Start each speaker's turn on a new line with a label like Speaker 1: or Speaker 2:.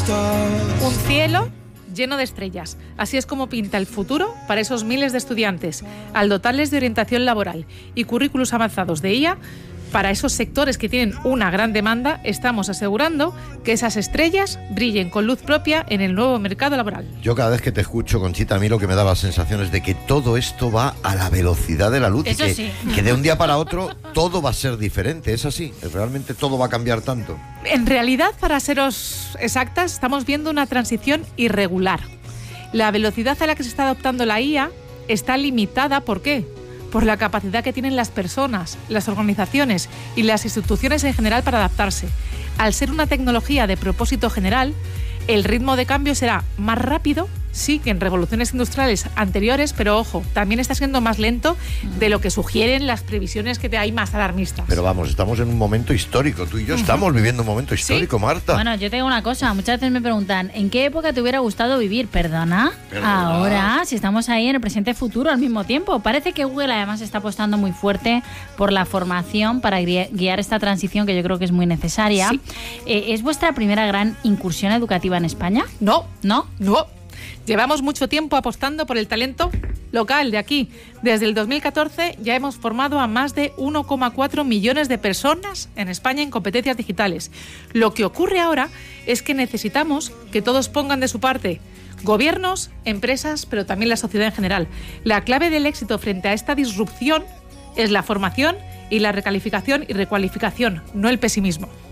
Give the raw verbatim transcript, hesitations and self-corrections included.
Speaker 1: Un cielo lleno de estrellas. Así es como pinta el futuro para esos miles de estudiantes, al dotarles de orientación laboral y currículos avanzados de I A. Para esos sectores que tienen una gran demanda, estamos asegurando que esas estrellas brillen con luz propia en el nuevo mercado laboral.
Speaker 2: Yo cada vez que te escucho, Conchita, a mí lo que me da la sensación es de que todo esto va a la velocidad de la luz.
Speaker 3: Eso
Speaker 2: y que,
Speaker 3: sí.
Speaker 2: que de un día para otro todo va a ser diferente. ¿Es así? ¿Realmente todo va a cambiar tanto?
Speaker 1: En realidad, para seros exactas, estamos viendo una transición irregular. La velocidad a la que se está adoptando la I A está limitada. ¿Por qué? Por la capacidad que tienen las personas, las organizaciones y las instituciones en general para adaptarse. Al ser una tecnología de propósito general, el ritmo de cambio será más rápido, sí, que en revoluciones industriales anteriores, pero ojo, también está siendo más lento de lo que sugieren las previsiones que hay más alarmistas.
Speaker 2: Pero vamos, estamos en un momento histórico. Tú y yo estamos viviendo un momento histórico, ¿sí? Marta.
Speaker 3: Bueno, yo tengo una cosa. Muchas veces me preguntan, ¿en qué época te hubiera gustado vivir? ¿Perdona?
Speaker 2: ¿Perdona?
Speaker 3: Ahora, si estamos ahí en el presente y futuro al mismo tiempo. Parece que Google además está apostando muy fuerte por la formación para guiar esta transición que yo creo que es muy necesaria.
Speaker 1: Sí.
Speaker 3: Eh, ¿Es vuestra primera gran incursión educativa en España?
Speaker 1: No,
Speaker 3: ¿No?
Speaker 1: no. Llevamos mucho tiempo apostando por el talento local de aquí. Desde el dos mil catorce ya hemos formado a más de uno coma cuatro millones de personas en España en competencias digitales. Lo que ocurre ahora es que necesitamos que todos pongan de su parte. Gobiernos, empresas, pero también la sociedad en general. La clave del éxito frente a esta disrupción es la formación y la recalificación y recualificación, no el pesimismo.